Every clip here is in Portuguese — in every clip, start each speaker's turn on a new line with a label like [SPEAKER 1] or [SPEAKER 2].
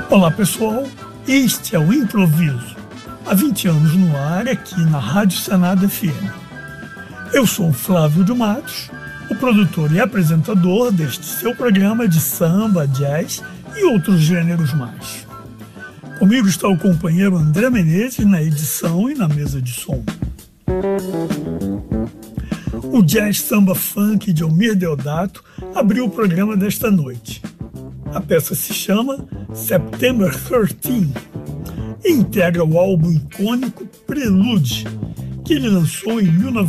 [SPEAKER 1] Olá pessoal, este é o Improviso, há 20 anos no ar aqui na Rádio Senado FM. Eu sou o Flávio de Matos, o produtor e apresentador deste seu programa de samba, jazz e outros gêneros mais. Comigo está o companheiro André Menezes na edição e na mesa de som. O jazz samba funk de Almir Deodato abriu o programa desta noite. A peça se chama September 13 e integra o álbum icônico Prelude, que ele lançou em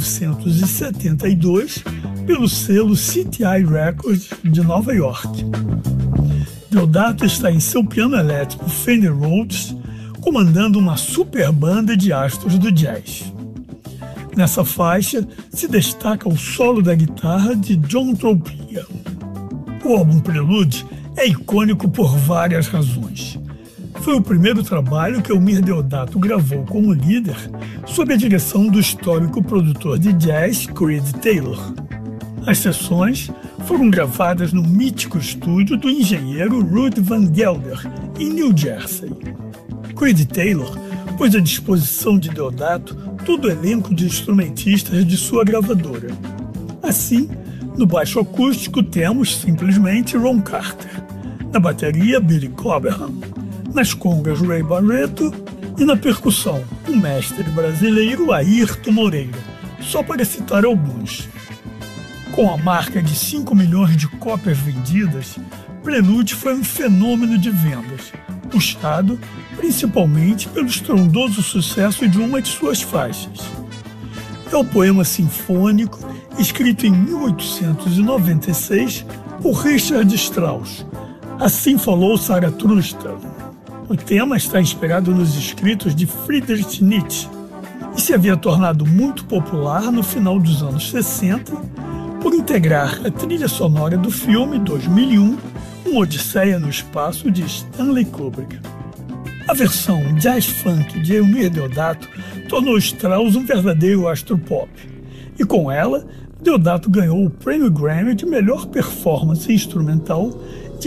[SPEAKER 1] 1972 pelo selo CTI Records de Nova York. Deodato está em seu piano elétrico Fender Rhodes, comandando uma super banda de astros do jazz. Nessa faixa se destaca o solo da guitarra de John Tropia. O álbum Prelude é icônico por várias razões. Foi o primeiro trabalho que Almir Deodato gravou como líder, sob a direção do histórico produtor de jazz Creed Taylor. As sessões foram gravadas no mítico estúdio do engenheiro Rudy Van Gelder, em New Jersey. Creed Taylor pôs à disposição de Deodato todo o elenco de instrumentistas de sua gravadora. Assim, no baixo acústico temos simplesmente Ron Carter, na bateria Billy Cobham, nas congas Ray Barretto e na percussão o mestre brasileiro Ayrton Moreira, só para citar alguns. Com a marca de 5 milhões de cópias vendidas, Prelude foi um fenômeno de vendas, puxado principalmente pelo estrondoso sucesso de uma de suas faixas. É o poema sinfônico escrito em 1896 por Richard Strauss. Assim falou Zaratustra. O tema está inspirado nos escritos de Friedrich Nietzsche e se havia tornado muito popular no final dos anos 60 por integrar a trilha sonora do filme 2001, Uma Odisseia no Espaço, de Stanley Kubrick. A versão jazz funk de Almir Deodato tornou Strauss um verdadeiro astro pop, e com ela, Deodato ganhou o Prêmio Grammy de Melhor Performance Instrumental de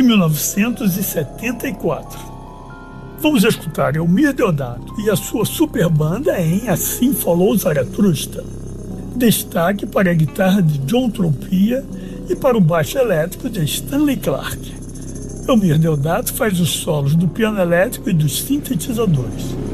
[SPEAKER 1] 1974. Vamos escutar Almir Deodato e a sua super banda em Assim Falou Zaratustra. Destaque para a guitarra de John Tropia e para o baixo elétrico de Stanley Clarke. Almir Deodato faz os solos do piano elétrico e dos sintetizadores.